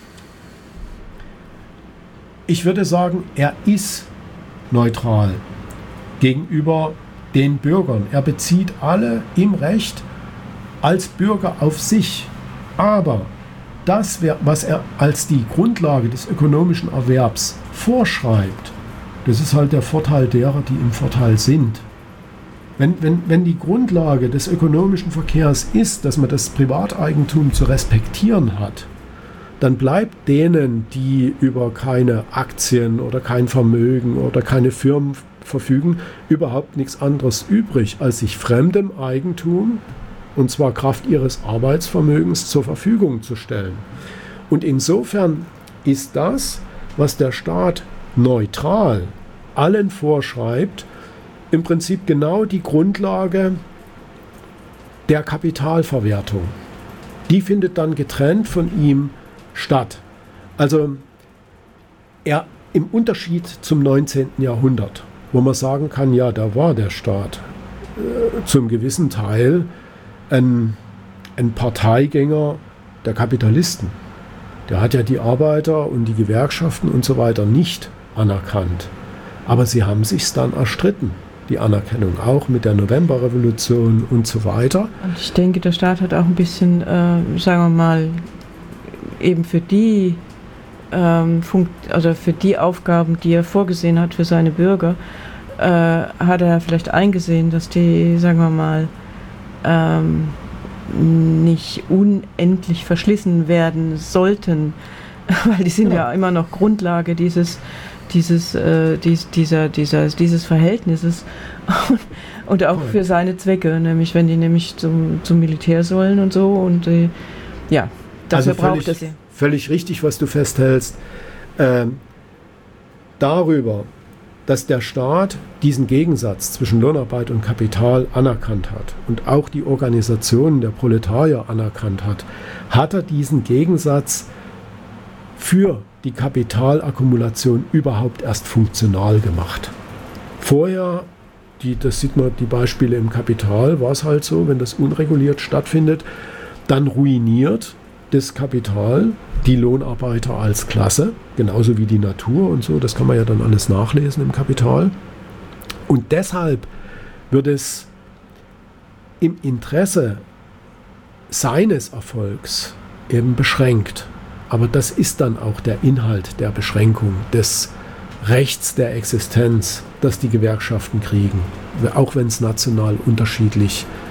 Ich würde sagen, er ist neutral gegenüber den Bürgern. Er bezieht alle im Recht als Bürger auf sich. Aber das, was er als die Grundlage des ökonomischen Erwerbs vorschreibt, das ist halt der Vorteil derer, die im Vorteil sind. Wenn, wenn, wenn die Grundlage des ökonomischen Verkehrs ist, dass man das Privateigentum zu respektieren hat, dann bleibt denen, die über keine Aktien oder kein Vermögen oder keine Firmen verfügen, überhaupt nichts anderes übrig, als sich fremdem Eigentum, und zwar Kraft ihres Arbeitsvermögens, zur Verfügung zu stellen. Und insofern ist das, was der Staat neutral allen vorschreibt, im Prinzip genau die Grundlage der Kapitalverwertung. Die findet dann getrennt von ihm statt. Also er im Unterschied zum neunzehnten Jahrhundert, wo man sagen kann, ja, da war der Staat äh, zum gewissen Teil ein, ein Parteigänger der Kapitalisten. Der hat ja die Arbeiter und die Gewerkschaften und so weiter nicht anerkannt. Aber sie haben sich's dann erstritten, die Anerkennung, auch mit der Novemberrevolution und so weiter. Und ich denke, der Staat hat auch ein bisschen, äh, sagen wir mal, eben für die, ähm, Funkt- also für die Aufgaben, die er vorgesehen hat für seine Bürger, äh, hat er vielleicht eingesehen, dass die, sagen wir mal, ähm, nicht unendlich verschlissen werden sollten, weil die sind ja, ja immer noch Grundlage dieses, dieses, äh, dies, dieser, dieser, dieses Verhältnisses und auch für seine Zwecke, nämlich wenn die nämlich zum, zum Militär sollen und so und äh, ja. Also völlig, es völlig richtig, was du festhältst. Ähm, darüber, dass der Staat diesen Gegensatz zwischen Lohnarbeit und Kapital anerkannt hat und auch die Organisationen der Proletarier anerkannt hat, hat er diesen Gegensatz für die Kapitalakkumulation überhaupt erst funktional gemacht. Vorher, die, das sieht man, die Beispiele im Kapital, war es halt so, wenn das unreguliert stattfindet, dann ruiniert das Kapital die Lohnarbeiter als Klasse, genauso wie die Natur und so, das kann man ja dann alles nachlesen im Kapital. Und deshalb wird es im Interesse seines Erfolgs eben beschränkt. Aber das ist dann auch der Inhalt der Beschränkung des Rechts der Existenz, das die Gewerkschaften kriegen, auch wenn es national unterschiedlich ist.